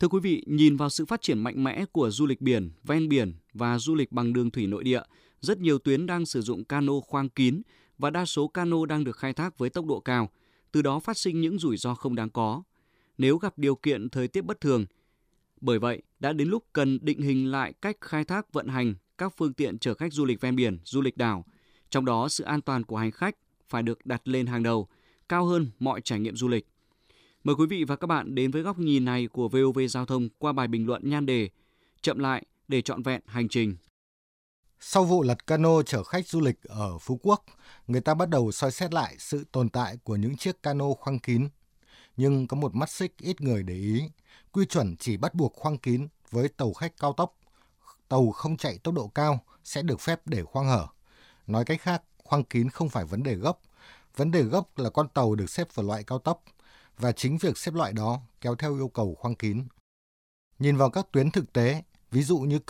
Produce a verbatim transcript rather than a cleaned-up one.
Thưa quý vị, nhìn vào sự phát triển mạnh mẽ của du lịch biển, ven biển và du lịch bằng đường thủy nội địa, rất nhiều tuyến đang sử dụng cano khoang kín và đa số cano đang được khai thác với tốc độ cao, từ đó phát sinh những rủi ro không đáng có nếu gặp điều kiện thời tiết bất thường. Bởi vậy, đã đến lúc cần định hình lại cách khai thác vận hành các phương tiện chở khách du lịch ven biển, du lịch đảo. Trong đó, sự an toàn của hành khách phải được đặt lên hàng đầu, cao hơn mọi trải nghiệm du lịch. Mời quý vị và các bạn đến với góc nhìn này của vê o vê Giao thông qua bài bình luận nhan đề Chậm lại để trọn vẹn hành trình. Sau vụ lật cano chở khách du lịch ở Phú Quốc, người ta bắt đầu soi xét lại sự tồn tại của những chiếc cano khoang kín. Nhưng có một mắt xích ít người để ý, quy chuẩn chỉ bắt buộc khoang kín với tàu khách cao tốc. Tàu không chạy tốc độ cao sẽ được phép để khoang hở. Nói cách khác, khoang kín không phải vấn đề gốc. Vấn đề gốc là con tàu được xếp vào loại cao tốc, và chính việc xếp loại đó kéo theo yêu cầu khoang kín. Nhìn vào các tuyến thực tế, ví dụ như